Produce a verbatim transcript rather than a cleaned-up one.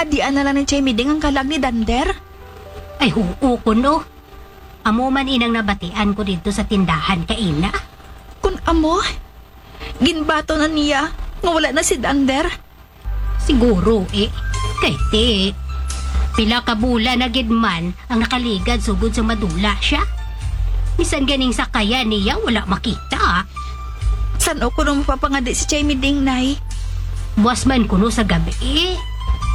Pangadian na lang ni Chay Miding ang kalag ni Dander. Ay huo ko no. Amo man inang nabatian ko dito sa tindahan kaina. Kun amo, ginbato na niya nga wala na si Dander. Siguro eh. Kay ti. Pila ka bulan na gid man ang nakaligad sugod sa madula siya. Bisan ganing sakaya niya wala makita. San o ko nung mapapangadi si Chay Miding, nay? Buwas man kuno sa gabi eh.